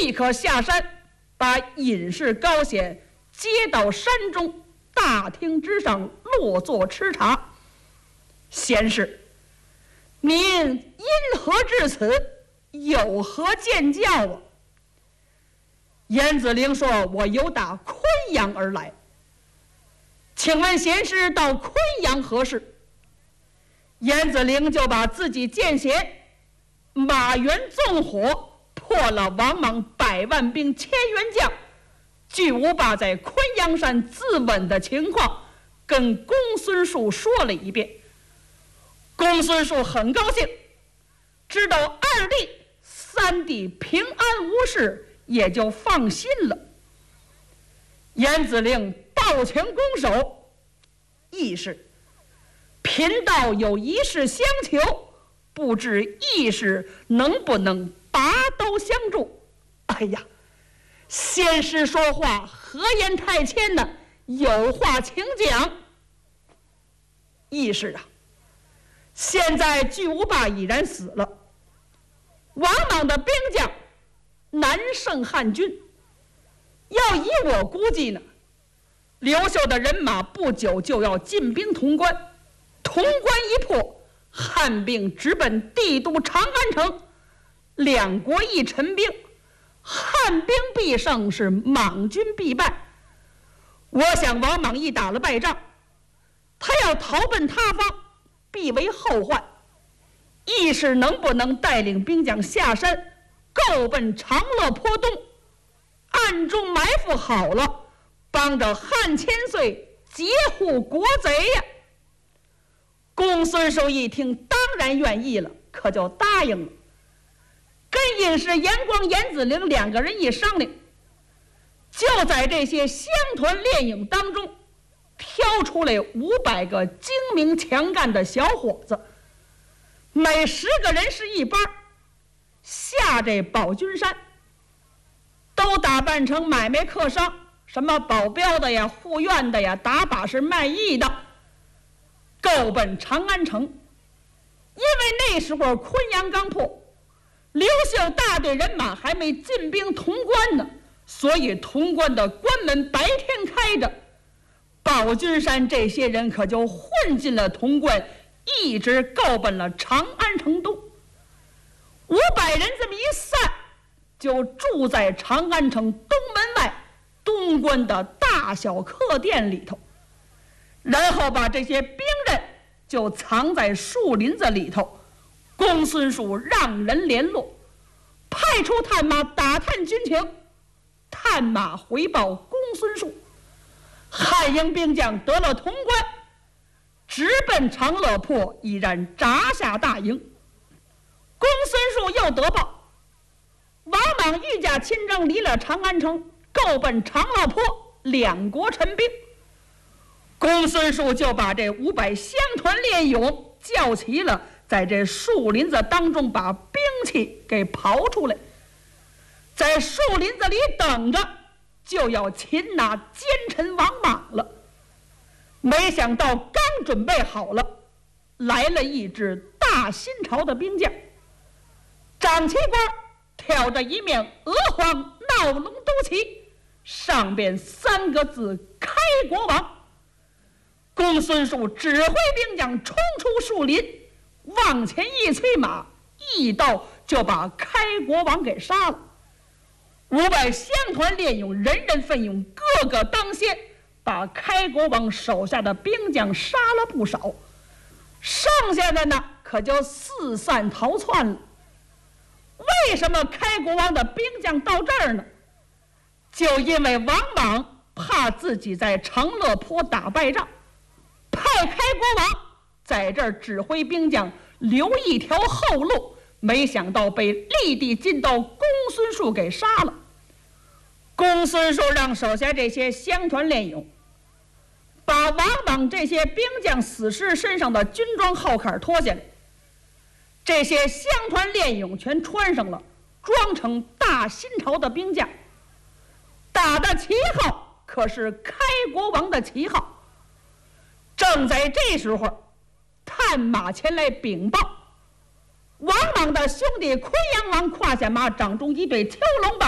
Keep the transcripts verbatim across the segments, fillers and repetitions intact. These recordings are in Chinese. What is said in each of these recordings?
立刻下山，把隐士高显接到山中大厅之上落座吃茶。贤士，您因何至此？有何见教啊？严子陵说：“我由打昆阳而来，请问贤师到昆阳何事？”严子陵就把自己见贤马援纵火破了王莽百万兵千员将巨无霸在昆阳山自刎的情况跟公孙述说了一遍。公孙述很高兴，知道二弟三弟平安无事，也就放心了。严子陵抱拳拱手：“义士，贫道有一事相求，不知义士能不能拔刀相助？”哎呀，先师说话何言太谦呢？有话请讲。义士啊，现在巨无霸已然死了，王莽的兵将南胜汉军，要以我估计呢，刘秀的人马不久就要进兵潼关，潼关一破，汉兵直奔帝都长安城，两国一陈兵，汉兵必胜，是莽军必败。我想王莽一打了败仗，他要逃奔他方，必为后患。义士能不能带领兵将下山，够奔长乐坡东，暗中埋伏好了，帮着汉千岁截护国贼呀？公孙述一听，当然愿意了，可就答应了。跟隐士严光、严子陵两个人一商量，就在这些乡团练营当中挑出来五百个精明强干的小伙子，每十个人是一班，下这宝君山，都打扮成买卖客商，什么保镖的呀、护院的呀、打把式卖艺的，够奔长安城。因为那时候昆阳刚破，刘秀大队人马还没进兵潼关呢，所以潼关的关门白天开着，宝君山这些人可就混进了潼关，一直够奔了长安城东。五百人这么一散，就住在长安城东门外东关的大小客店里头，然后把这些兵刃就藏在树林子里头。公孙述让人联络，派出探马打探军情。探马回报公孙述，汉营兵将得了潼关，直奔长乐坡，已然扎下大营。公孙述又得报，王莽御驾亲征，离了长安城，够奔长乐坡，两国陈兵。公孙述就把这五百乡团练勇叫齐了，在这树林子当中把兵器给刨出来，在树林子里等着，就要擒拿奸臣王莽了。没想到刚准备好了，来了一支大新朝的兵将，长旗官挑着一面鹅黄闹龙都旗，上边三个字开国王。公孙述指挥兵将冲出树林，往前一催马，一刀就把开国王给杀了。五百乡团练勇，人人奋勇，个个当先，把开国王手下的兵将杀了不少，剩下的呢可就四散逃窜了。为什么开国王的兵将到这儿呢？就因为王莽怕自己在长乐坡打败仗，派开国王在这儿指挥兵将留一条后路，没想到被立地进到公孙述给杀了。公孙述让手下这些乡团练勇，把王莽这些兵将死士身上的军装号坎脱下来，这些乡团练勇全穿上了，装成大新朝的兵将，打的旗号可是开国王的旗号。正在这时候，探马前来禀报，王莽的兄弟昆阳王胯下马，掌中一对蛟龙棒，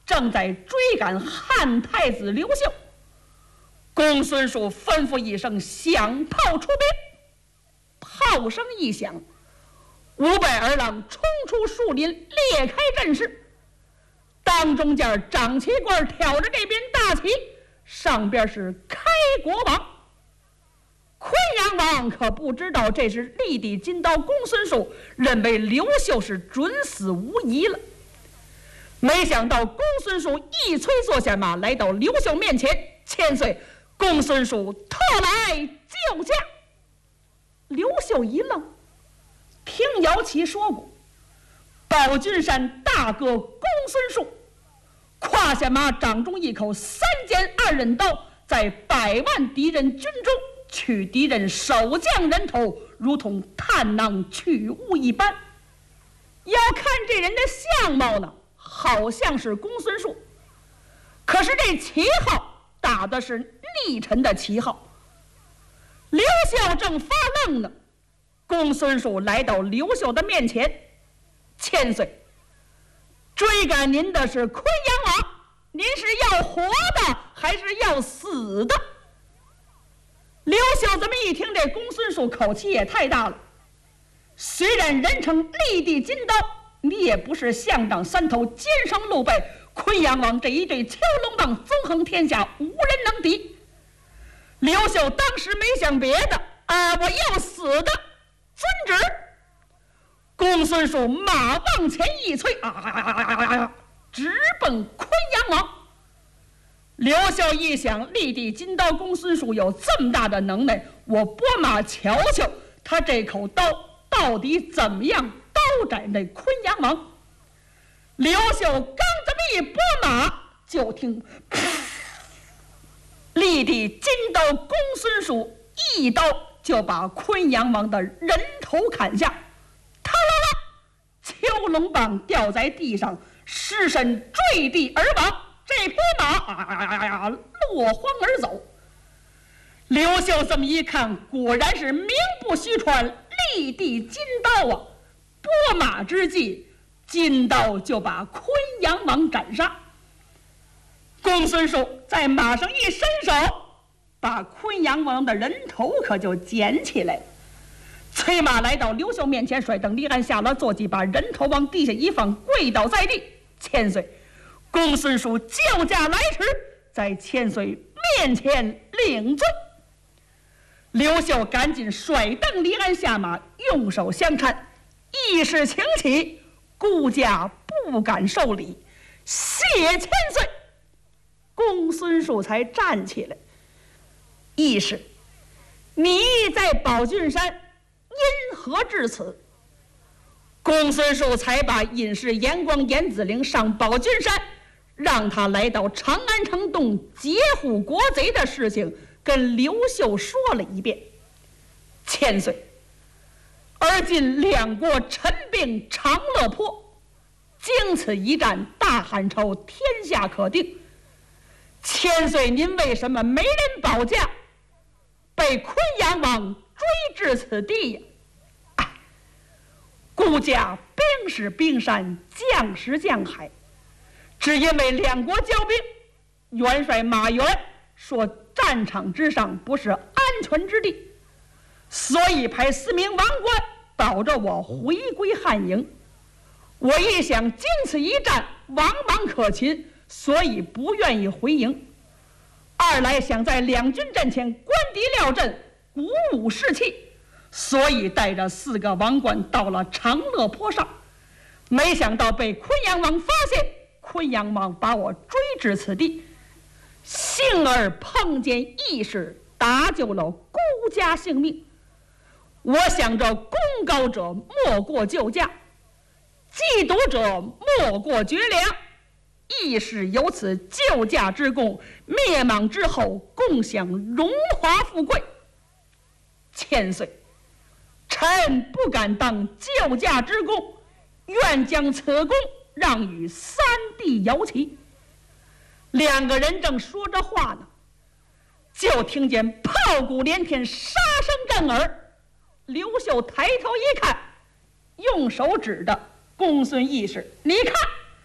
正在追赶汉太子刘秀。公孙述吩咐一声，响炮出兵。炮声一响，五百儿郎冲出树林，裂开阵势。当中间张旗官挑着这边大旗，上边是开国王。昆阳王可不知道这是立地金刀公孙述，认为刘秀是准死无疑了。没想到公孙述一催坐下马，来到刘秀面前，千岁，公孙述特来救驾。刘秀一愣，听姚琦说过，保君山大哥公孙述胯下马，掌中一口三尖二刃刀，在百万敌人军中取敌人守将人头，如同探囊取物一般。要看这人的相貌呢，好像是公孙述，可是这旗号打的是逆臣的旗号。刘秀正发愣呢，公孙述来到刘秀的面前，千岁，追赶您的是昆阳王，您是要活的还是要死的？刘秀这么一听，这公孙述口气也太大了。虽然人称立地金刀，你也不是象掌三头尖生鹿背，昆阳王这一对蛟龙棒纵横天下，无人能敌。刘秀当时没想别的，啊，我要死的，遵旨。公孙述马往前一催，啊啊啊啊啊啊，直奔昆阳王。刘秀一想，立地金刀公孙述有这么大的能耐，我拨马瞧瞧他这口刀到底怎么样刀斩那昆阳王。刘秀刚这么一拨马，就听立地金刀公孙述一刀就把昆阳王的人头砍下，啪啦啦，蛟龙棒掉在地上，尸身坠地而亡。这匹马啊落荒而走。刘秀这么一看，果然是名不虚传，立地金刀啊！拨马之际，金刀就把昆阳王斩杀。公孙述在马上一伸手，把昆阳王的人头可就捡起来了。催马来到刘秀面前，甩蹬离鞍下了坐骑，把人头往地下一放，跪倒在地。千岁，公孙述救驾来迟，在千岁面前领罪。刘秀赶紧甩蹬离鞍下马，用手相搀，义士请起，孤家不敢受礼，谢千岁。公孙述才站起来，义士，你在保君山因何至此？公孙述才把隐士严光、严子陵上保君山，让他来到长安城洞劫虎国贼的事情跟刘秀说了一遍。千岁，而今两国陈并长乐坡，经此一战，大汉朝天下可定。千岁，您为什么没人保驾，被昆阳王追至此地呀？哎，孤家兵是冰山，将是将海，只因为两国交兵，元帅马援说战场之上不是安全之地，所以派四名王官保着我回归汉营。我一想经此一战王莽可擒，所以不愿意回营。二来想在两军阵前观敌料阵，鼓舞士气，所以带着四个王官到了长乐坡上。没想到被昆阳王发现，昆阳王把我追至此地，幸而碰见义士，搭救了孤家性命。我想着功高者莫过救驾，嫉妒者莫过绝粮，义士有此救驾之功，灭莽之后共享荣华富贵。千岁，臣不敢当救驾之功，愿将此功让与三弟姚琦。两个人正说着话呢，就听见炮鼓连天，杀声震耳。刘秀抬头一看，用手指着公孙义士，你看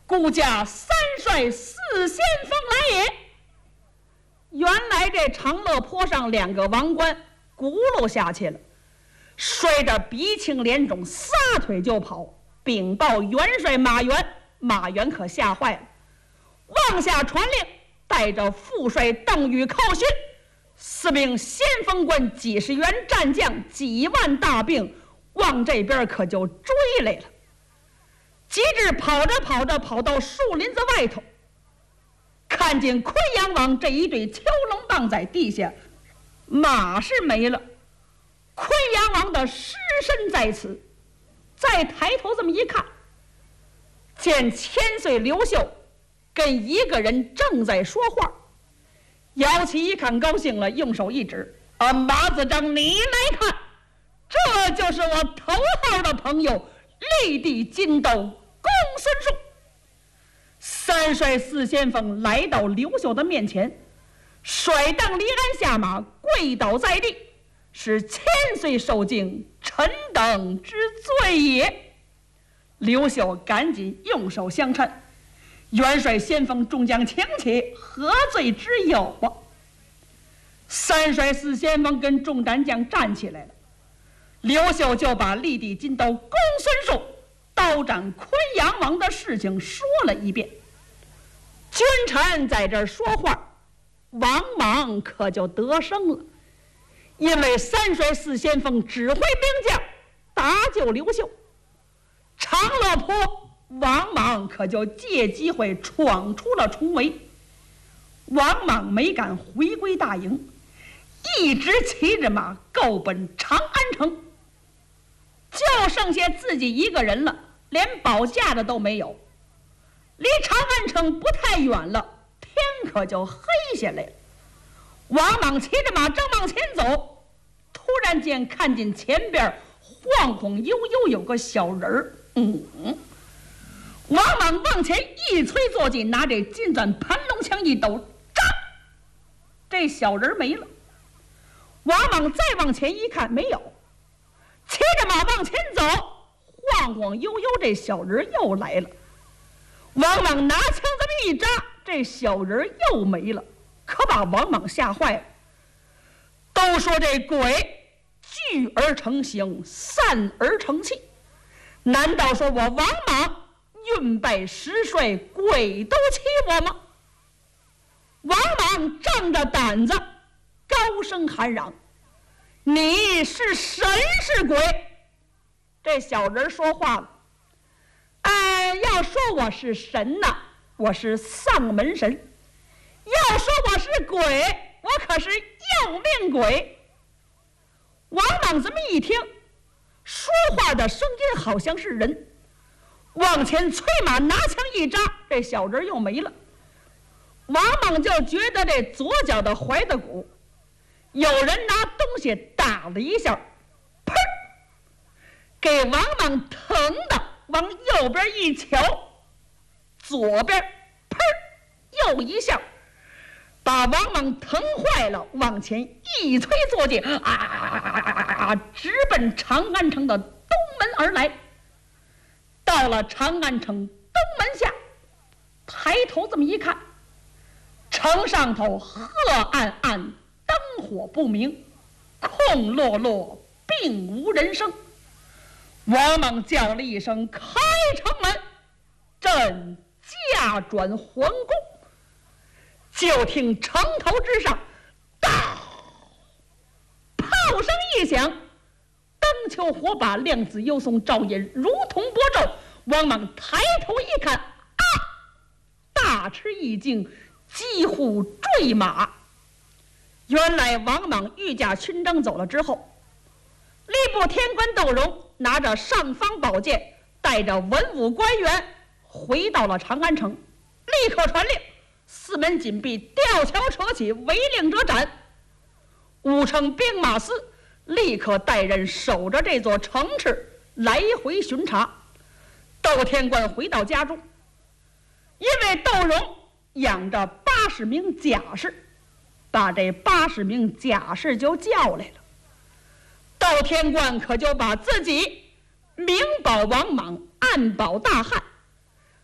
孤家三帅四先锋来也。原来这长乐坡上两个王官轱辘下去了，摔得鼻青脸肿，撒腿就跑，禀报元帅马援。马援可吓坏了，往下传令，带着副帅邓禹寇勋四名先锋官几十员战将几万大兵往这边可就追来了。及至跑着跑着跑到树林子外头，看见昆阳王这一对蛟龙棒在地下，马是没了，昆阳王的尸身在此。再抬头这么一看，见千岁刘秀跟一个人正在说话，姚琦一看高兴了，用手一指：“啊，马子章，你来看，这就是我头号的朋友立地金斗公孙述。”三帅四先锋来到刘秀的面前，甩荡离鞍下马，跪倒在地，是千岁受敬，臣等之罪也。刘秀赶紧用手相搀：“元帅先锋众将请起，何罪之有啊？”三帅四先锋跟众战将站起来了，刘秀就把立地金刀公孙述刀斩昆阳王的事情说了一遍。君臣在这儿说话，王莽可就得胜了，因为三帅四先锋指挥兵将搭救刘秀。长乐坡王莽可就借机会闯出了重围，王莽没敢回归大营，一直骑着马够奔长安城，就剩下自己一个人了，连保驾的都没有。离长安城不太远了，天可就黑下来了。王莽骑着马正往前走，突然间看见前边晃晃悠悠有个小人儿。嗯，王莽往前一催坐骑，拿这金钻盘龙枪一抖，扎，这小人没了。王莽再往前一看，没有，骑着马往前走，晃晃悠悠，这小人又来了。王莽拿枪这么一扎，这小人又没了，可把王莽吓坏了。都说这鬼聚而成形，散而成器，难道说我王莽运败十帅，鬼都欺我吗？王莽仗着胆子高声喊嚷：“你是神是鬼？”这小人说话了：“哎，要说我是神呐，我是丧门神；要说我是鬼，我可是要命鬼。”王莽这么一听，说话的声音好像是人，往前催马，拿枪一扎，这小人又没了。王莽就觉得这左脚的踝子骨有人拿东西打了一下，砰，给王莽疼的往右边一瞧，左边砰又一下，把王莽疼坏了，往前一催坐骑，啊，直奔长安城的东门而来。到了长安城东门下，抬头这么一看，城上头黑暗暗，灯火不明，空落落，并无人声。王莽叫了一声：“开城门，朕驾转皇宫。”就听城头之上，当，炮声一响，灯球火把，亮子幽松，照眼如同波骤。王莽抬头一看，啊！大吃一惊，几乎坠马。原来王莽御驾亲征走了之后，吏部天官窦融拿着尚方宝剑，带着文武官员回到了长安城，立刻传令，四门紧闭，吊桥扯起，违令者斩。五城兵马司立刻带人守着这座城池，来回巡查。窦天官回到家中，因为窦融养着八十名甲士，把这八十名甲士就叫来了。窦天官可就把自己明保王莽，暗保大汉，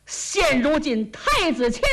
现如今太子前